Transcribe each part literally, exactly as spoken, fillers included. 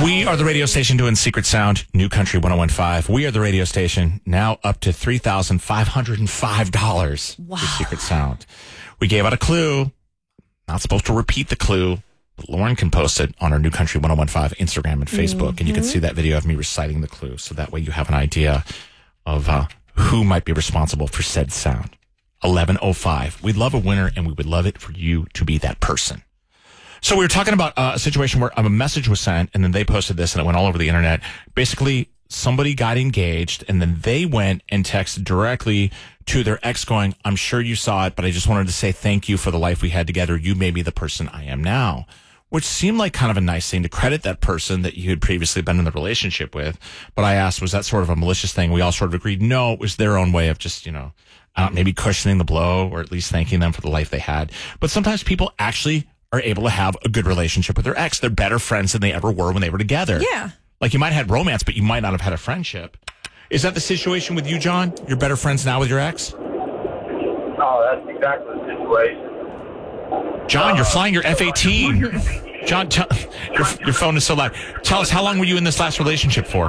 We are the radio station doing Secret Sound, New Country one oh one point five. We are the radio station now up to three thousand five hundred five dollars wow. for Secret Sound. We gave out a clue. Not supposed to repeat the clue, but Lauren can post it on our New Country one oh one point five Instagram and Facebook, mm-hmm. and you can see that video of me reciting the clue, so that way you have an idea of uh, who might be responsible for said sound. eleven oh five. We'd love a winner, and we would love it for you to be that person. So we were talking about uh, a situation where a message was sent, and then they posted this, and it went all over the internet. Basically, somebody got engaged, and then they went and texted directly to their ex going, I'm sure you saw it, but I just wanted to say thank you for the life we had together. You made me the person I am now. Which seemed like kind of a nice thing to credit that person that you had previously been in the relationship with. But I asked, was that sort of a malicious thing? We all sort of agreed, no, it was their own way of just, you know, uh, maybe cushioning the blow, or at least thanking them for the life they had. But sometimes people actually are able to have a good relationship with their ex. They're better friends than they ever were when they were together. Yeah. Like, you might have had romance, but you might not have had a friendship. Is that the situation with you, John? You're better friends now with your ex? Oh, that's exactly the situation. John, you're flying your F eighteen. John, t- your, your phone is so loud. Tell us, how long were you in this last relationship for?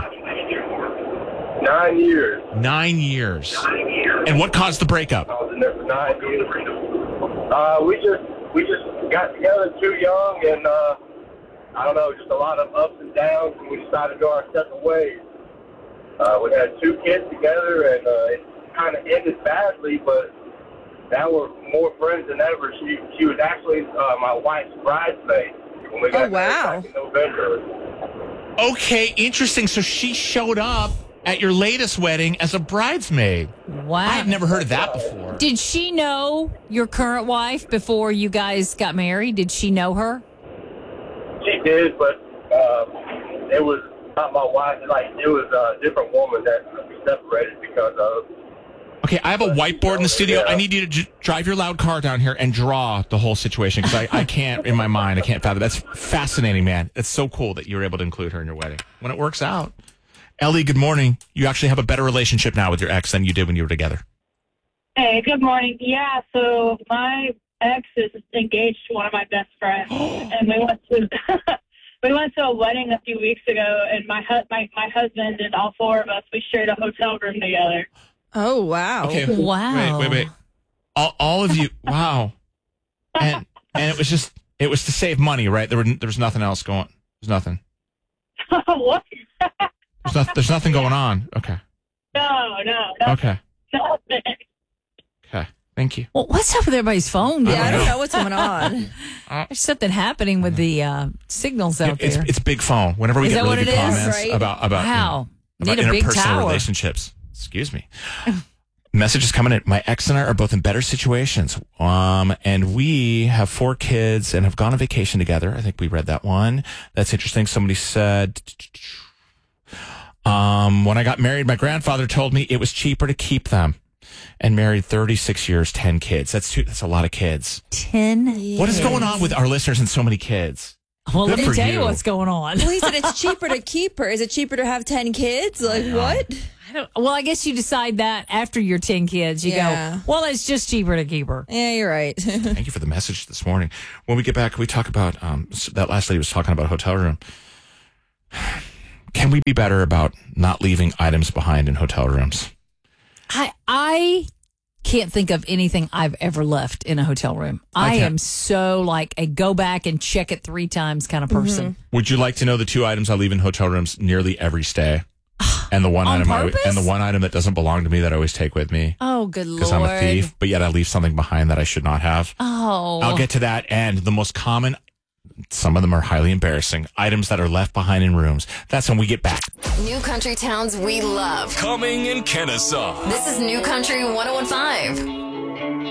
Nine years. Nine years. And what caused the breakup? I was in there for nine years. Uh, we just we just got together too young, and uh, I don't know, just a lot of ups and downs, and we decided to go our separate ways. Uh, we had two kids together, and uh, it kind of ended badly, but now we're more friends than ever. She she was actually uh, my wife's bridesmaid when we got oh, wow. married back in November. Okay, interesting. So she showed up at your latest wedding as a bridesmaid. Wow. I had never heard of that before. Did she know your current wife before you guys got married? Did she know her? She did, but uh, it was not my wife. Like, it was a different woman that we separated because of. Okay, I have a whiteboard in the studio. I need you to j- drive your loud car down here and draw the whole situation, because I, I can't, in my mind, I can't fathom. That's fascinating, man. It's so cool that you were able to include her in your wedding. When it works out. Ellie, good morning. You actually have a better relationship now with your ex than you did when you were together. Hey, good morning. Yeah, so my ex is engaged to one of my best friends, and we went to we went to a wedding a few weeks ago, and my hu- my my husband and all four of us, we shared a hotel room together. Oh, wow. Okay. Wow. Wait, wait, wait. All, all of you, wow. And and it was just, it was to save money, right? There were there was nothing else going. There's nothing. What? There's, not, there's nothing going on. Okay. No, no. no Okay. Nothing. Okay. Thank you. Well, what's up with everybody's phone? Yeah, I don't don't know. know what's going on. There's something happening with the uh, signals out It's there. it's big phone. Whenever we Is get that really what good it is? comments Right? about about, Wow. you know, Need about a big interpersonal tower. relationships. Excuse me. Message is coming in. My ex and I are both in better situations. Um, and we have four kids and have gone on vacation together. I think we read that one. That's interesting. Somebody said, um, when I got married, my grandfather told me it was cheaper to keep them. And married thirty-six years, ten kids. That's too, that's a lot of kids. Ten What is going on with our listeners and so many kids? Well, Good let me for tell you. you what's going on. Well, he said it's cheaper to keep her. Is it cheaper to have ten kids? Like, what? I don't, well, I guess you decide that after your ten kids. You Yeah. go, well, it's just cheaper to keep her. Yeah, you're right. Thank you for the message this morning. When we get back, we talk about, um, that last lady was talking about hotel room. Can we be better about not leaving items behind in hotel rooms? I I can't think of anything I've ever left in a hotel room. I, I can't- am so like a go back and check it three times kind of person. Would you like to know the two items I leave in hotel rooms nearly every stay? And the one On item I, purpose? and the one item that doesn't belong to me that I always take with me Oh, good lord! because I'm a thief, but yet I leave something behind that I should not have. Oh, I'll get to that. And the most common, some of them are highly embarrassing, items that are left behind in rooms. That's when we get back. New country towns we love. Coming in Kennesaw. This is New Country one oh one five.